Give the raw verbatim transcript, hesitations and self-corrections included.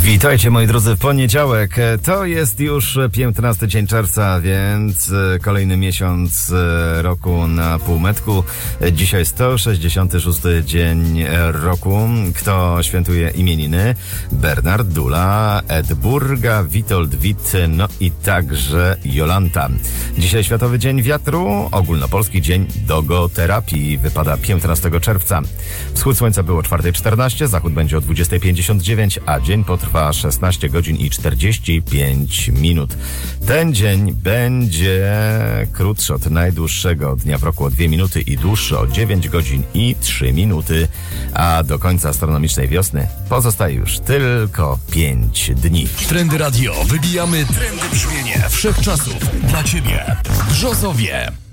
Witajcie moi drodzy w poniedziałek. To jest już piętnasty dzień czerwca, więc kolejny miesiąc roku na półmetku. Dzisiaj sto sześćdziesiąty szósty dzień roku. Kto świętuje imieniny? Bernard, Dula, Edburga, Witold, Wit, no i także Jolanta. Dzisiaj Światowy Dzień Wiatru, ogólnopolski dzień dogoterapii. Wypada piętnastego czerwca. Wschód słońca było czwarta czternaście, zachód będzie o dwudziesta pięćdziesiąt dziewięć, a dzień potrwa szesnaście godzin i czterdzieści pięć minut. Ten dzień będzie krótszy od najdłuższego dnia w roku o dwie minuty i dłuższy o dziewięć godzin i trzy minuty, a do końca astronomicznej wiosny pozostaje już tylko pięć dni. Trendy Radio. Wybijamy trendy brzmienie wszechczasów dla Ciebie. Brzozowie.